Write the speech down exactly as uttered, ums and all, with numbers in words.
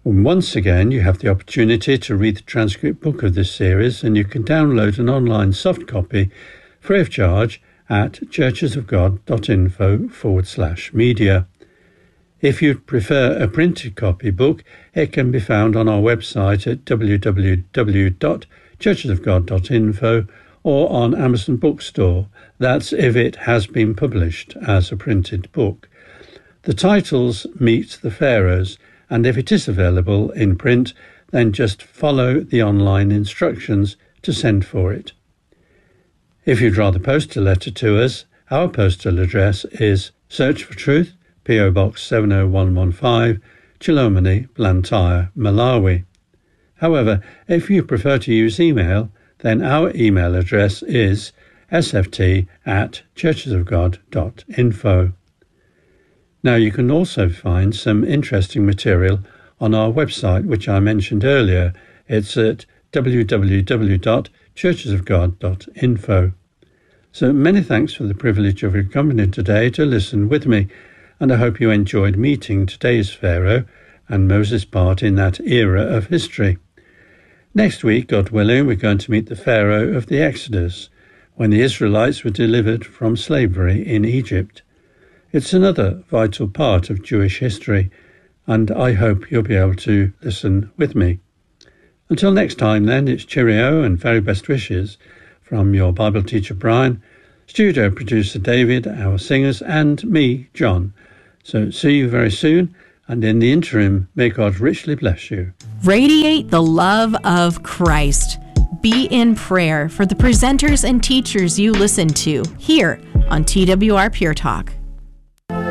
And once again, you have the opportunity to read the transcript book of this series, and you can download an online soft copy free of charge at churchesofgod.info forward slash media. If you'd prefer a printed copy book, it can be found on our website at w w w dot churches of god dot info or on Amazon Bookstore. That's if it has been published as a printed book. The titles Meet the Pharaohs, and if it is available in print, then just follow the online instructions to send for it. If you'd rather post a letter to us, our postal address is Search for Truth, P O Box seven oh one one five, Chilomani, Blantyre, Malawi. However, if you prefer to use email, then our email address is s f t at churches of god dot info. Now, you can also find some interesting material on our website, which I mentioned earlier. It's at w w w dot churches of god dot info. So many thanks for the privilege of your company today to listen with me, and I hope you enjoyed meeting today's Pharaoh and Moses' part in that era of history. Next week, God willing, we're going to meet the Pharaoh of the Exodus, when the Israelites were delivered from slavery in Egypt. It's another vital part of Jewish history, and I hope you'll be able to listen with me. Until next time then, it's cheerio and very best wishes from your Bible teacher Brian, studio producer David, our singers, and me, John. So see you very soon, and in the interim, may God richly bless you. Radiate the love of Christ. Be in prayer for the presenters and teachers you listen to here on T W R Pure Talk.